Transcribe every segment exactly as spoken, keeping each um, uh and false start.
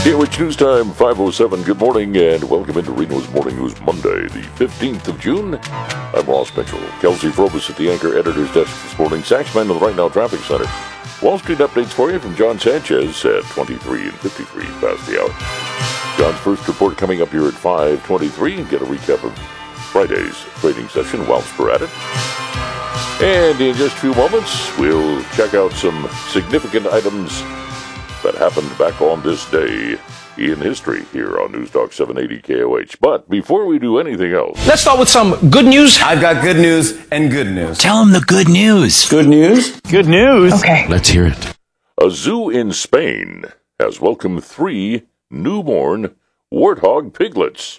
K O H News Time, five oh seven. Good morning and welcome into Reno's Morning News Monday, the fifteenth of June. I'm Ross Mitchell. Kelsey Frobus at the Anchor Editor's Desk this morning. Saxman of the Right Now Traffic Center. Wall Street updates for you from John Sanchez at twenty-three and fifty-three past the hour. John's first report coming up here at five twenty-three and get a recap of Friday's trading session whilst we're at it. And in just a few moments, we'll check out some significant items that happened back on this day in history here on News Talk seven eighty K O H. But before we do anything else, let's start with some good news. I've got good news and good news. Tell them the good news. Good news? Good news. Okay. Let's hear it. A zoo in Spain has welcomed three newborn warthog piglets.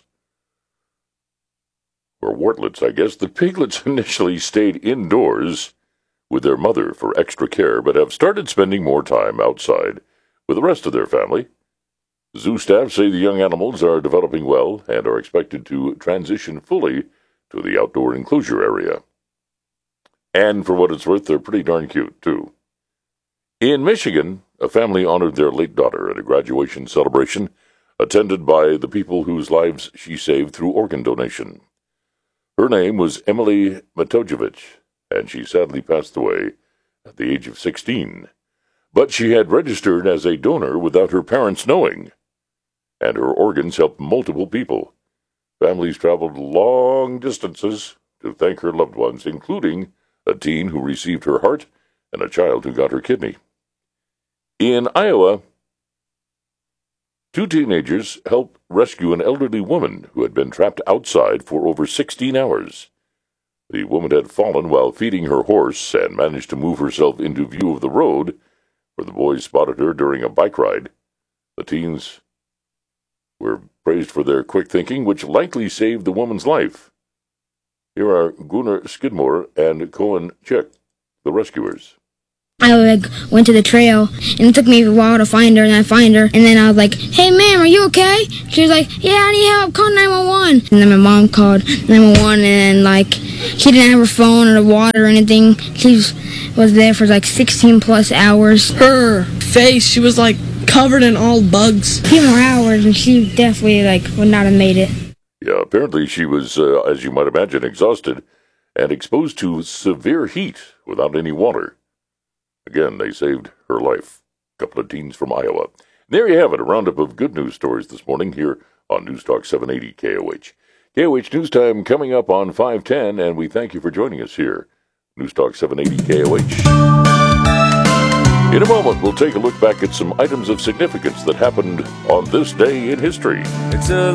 Or wartlets, I guess. The piglets initially stayed indoors with their mother for extra care, but have started spending more time outside with the rest of their family. Zoo staff say the young animals are developing well and are expected to transition fully to the outdoor enclosure area. And for what it's worth, they're pretty darn cute, too. In Michigan, a family honored their late daughter at a graduation celebration attended by the people whose lives she saved through organ donation. Her name was Emily Matojevich, and she sadly passed away at the age of sixteen. But she had registered as a donor without her parents knowing, and her organs helped multiple people. Families traveled long distances to thank her loved ones, including a teen who received her heart and a child who got her kidney. In Iowa, two teenagers helped rescue an elderly woman who had been trapped outside for over sixteen hours. The woman had fallen while feeding her horse and managed to move herself into view of the road, where the boys spotted her during a bike ride. The teens were praised for their quick thinking, which likely saved the woman's life. Here are Gunnar Skidmore and Cohen Chick, the rescuers. I like went to the trail, and it took me a while to find her, and I find her, and then I was like, "Hey, ma'am, are you okay?" She was like, "Yeah, I need help. Call nine one one." And then my mom called nine one one, and then, like, she didn't have her phone or the water or anything. She was there for like sixteen plus hours. Her face, she was like covered in all bugs. A few more hours, and she definitely like would not have made it. Yeah, apparently she was, uh, as you might imagine, exhausted and exposed to severe heat without any water. Again, they saved her life. A couple of teens from Iowa. There you have it, a roundup of good news stories this morning here on News Talk seven eighty K O H. K O H News Time coming up on five ten, and we thank you for joining us here. News Talk seven eighty K O H. In a moment, we'll take a look back at some items of significance that happened on this day in history. It's a